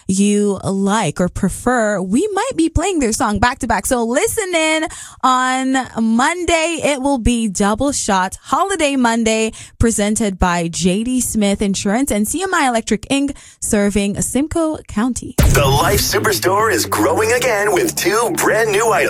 you like or prefer, we might be playing their song back to back. So listen in on Monday. It will be Double Shot Holiday Monday, presented by JD Smith Insurance and CMI Electric Inc., serving Simcoe County. The Life Superstore is growing again with 2 brand new items.